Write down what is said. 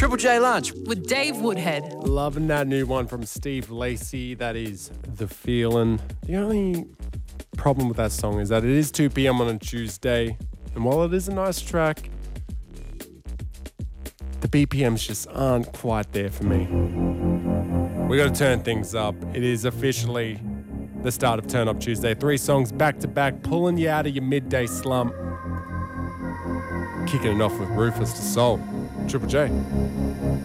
Triple J Lunch with Dave Woodhead. Loving that new one from Steve Lacy. That is The Feelin'. The only problem with that song is that it is 2 p.m. on a Tuesday. And while it is a nice track, the BPMs just aren't quite there for me. We got to turn things up. It is officially the start of Turn Up Tuesday. 3 songs back to back, pulling you out of your midday slump. Kicking it off with Ruthless to Soul. Triple J.